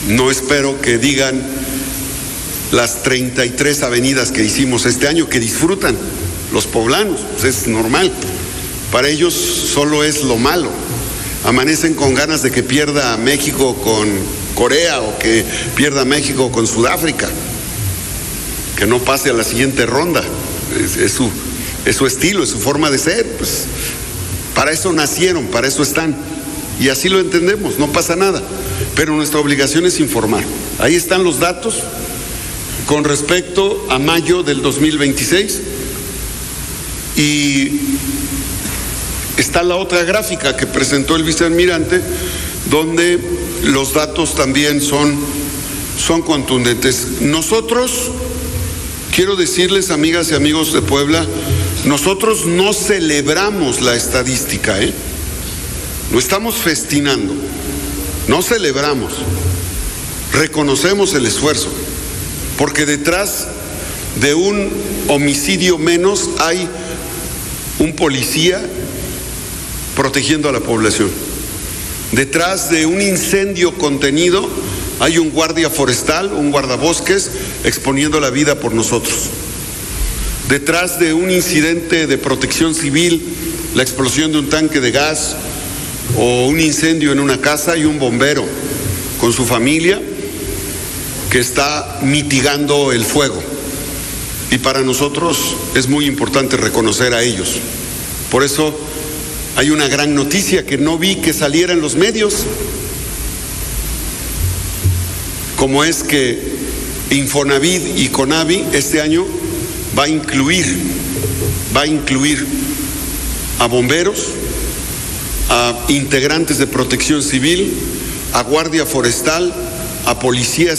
No espero que digan las 33 avenidas que hicimos este año, que disfrutan los poblanos, pues es normal. Para ellos solo es lo malo. Amanecen con ganas de que pierda México con Corea o que pierda México con Sudáfrica, que no pase a la siguiente ronda. Es su estilo, es su forma de ser. Pues para eso nacieron, para eso están. Y así lo entendemos, no pasa nada. Pero nuestra obligación es informar. Ahí están los datos con respecto a mayo del 2026. Y está la otra gráfica que presentó el vicealmirante, donde los datos también son contundentes. Nosotros, quiero decirles, amigas y amigos de Puebla, nosotros no celebramos la estadística, no estamos festinando, no celebramos, reconocemos el esfuerzo, porque detrás de un homicidio menos hay un policía protegiendo a la población. Detrás de un incendio contenido hay un guardia forestal, un guardabosques exponiendo la vida por nosotros. Detrás de un incidente de protección civil, la explosión de un tanque de gas o un incendio en una casa, hay un bombero con su familia que está mitigando el fuego. Y para nosotros es muy importante reconocer a ellos. Por eso hay una gran noticia que no vi que saliera en los medios, como es que Infonavit y Conavi este año va a incluir a bomberos, a integrantes de protección civil, a guardia forestal, a policía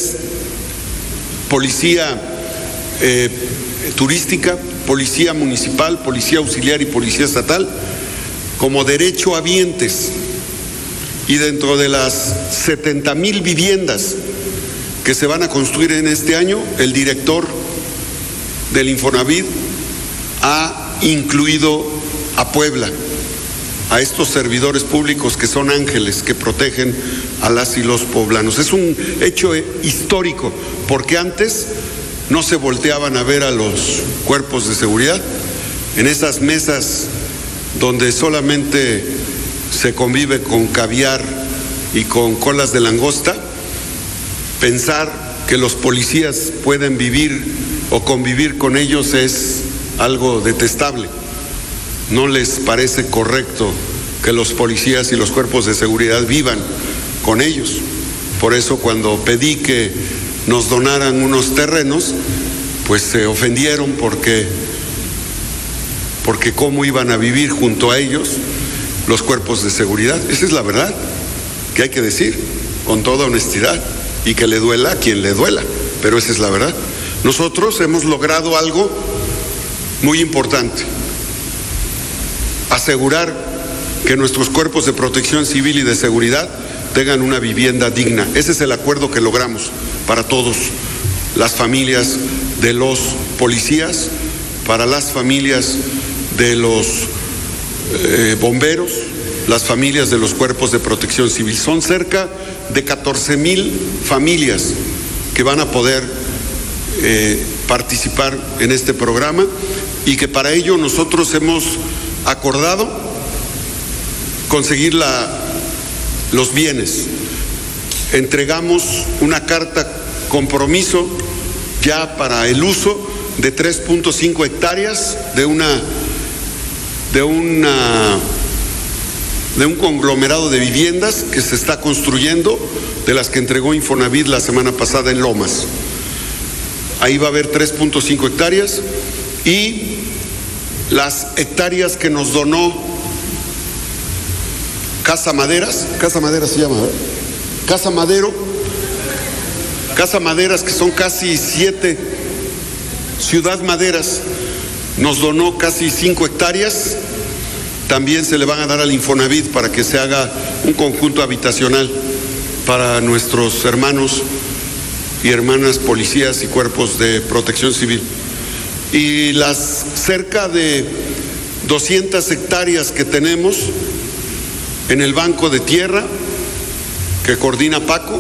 turística, policía municipal, policía auxiliar y policía estatal como derechohabientes. Y dentro de las 70,000 viviendas que se van a construir en este año, el director del Infonavit ha incluido a Puebla, a estos servidores públicos que son ángeles que protegen a las y los poblanos. Es un hecho histórico, porque antes no se volteaban a ver a los cuerpos de seguridad en esas mesas donde solamente se convive con caviar y con colas de langosta. Pensar que los policías pueden vivir o convivir con ellos es algo detestable. No les parece correcto que los policías y los cuerpos de seguridad vivan con ellos. Por eso cuando pedí que nos donaran unos terrenos, pues se ofendieron porque cómo iban a vivir junto a ellos los cuerpos de seguridad. Esa es la verdad que hay que decir con toda honestidad, y que le duela a quien le duela, pero esa es la verdad. Nosotros hemos logrado algo muy importante: asegurar que nuestros cuerpos de protección civil y de seguridad tengan una vivienda digna. Ese es el acuerdo que logramos para todos, las familias de los policías, para las familias de los bomberos, las familias de los cuerpos de protección civil. Son cerca de 14,000 familias que van a poder participar en este programa, y que para ello nosotros hemos acordado conseguir los bienes. Entregamos una carta compromiso ya para el uso de 3.5 hectáreas de un conglomerado de viviendas que se está construyendo, de las que entregó Infonavit la semana pasada en Lomas. Ahí va a haber 3.5 hectáreas, y las hectáreas que nos donó Casa Maderas se llama, ¿verdad? Casa Maderas, que son casi 7, Ciudad Maderas nos donó casi 5 hectáreas. También se le van a dar al Infonavit para que se haga un conjunto habitacional para nuestros hermanos y hermanas policías y cuerpos de protección civil. Y las cerca de 200 hectáreas que tenemos en el banco de tierra que coordina Paco,